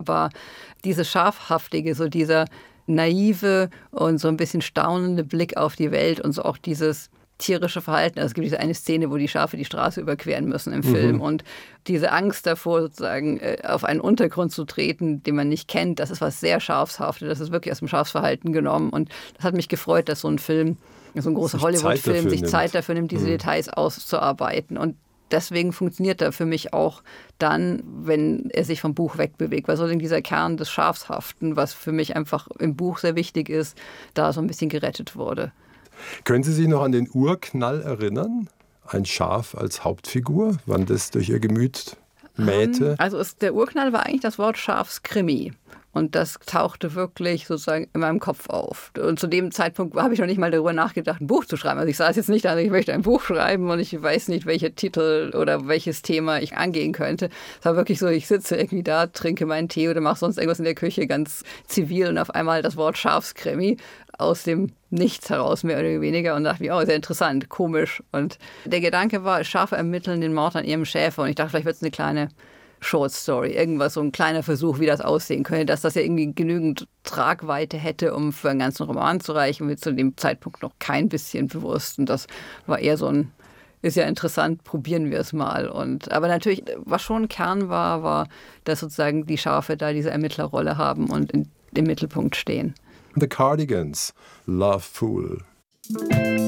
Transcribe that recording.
war dieses Schafhaftige, so dieser naive und so ein bisschen staunende Blick auf die Welt und so auch dieses tierische Verhalten. Also es gibt diese eine Szene, wo die Schafe die Straße überqueren müssen im Film und diese Angst davor, sozusagen auf einen Untergrund zu treten, den man nicht kennt, das ist was sehr Schafshaftes. Das ist wirklich aus dem Schafsverhalten genommen und das hat mich gefreut, dass so ein Film, so ein großer Hollywood-Film sich Zeit dafür nimmt, diese Details auszuarbeiten und deswegen funktioniert er für mich auch dann, wenn er sich vom Buch wegbewegt. Weil so dieser Kern des Schafshaften, was für mich einfach im Buch sehr wichtig ist, da so ein bisschen gerettet wurde. Können Sie sich noch an den Urknall erinnern? Ein Schaf als Hauptfigur? Wann das durch Ihr Gemüt mähte? Also der Urknall war eigentlich das Wort Schafskrimi. Und das tauchte wirklich sozusagen in meinem Kopf auf. Und zu dem Zeitpunkt habe ich noch nicht mal darüber nachgedacht, ein Buch zu schreiben. Also ich saß jetzt nicht da, ich möchte ein Buch schreiben und ich weiß nicht, welcher Titel oder welches Thema ich angehen könnte. Es war wirklich so, ich sitze irgendwie da, trinke meinen Tee oder mache sonst irgendwas in der Küche, ganz zivil und auf einmal das Wort Schafskrimi aus dem Nichts heraus, mehr oder weniger, und dachte mir, oh, sehr interessant, komisch. Und der Gedanke war, Schafe ermitteln den Mord an ihrem Schäfer. Und ich dachte, vielleicht wird es eine kleine Short Story, irgendwas, so ein kleiner Versuch, wie das aussehen könnte, dass das ja irgendwie genügend Tragweite hätte, um für einen ganzen Roman zu reichen, mir zu dem Zeitpunkt noch kein bisschen bewusst. Und das war eher so ein, ist ja interessant, probieren wir es mal. Aber natürlich, was schon Kern war, dass sozusagen die Schafe da diese Ermittlerrolle haben und im Mittelpunkt stehen. The Cardigans, Love Fool.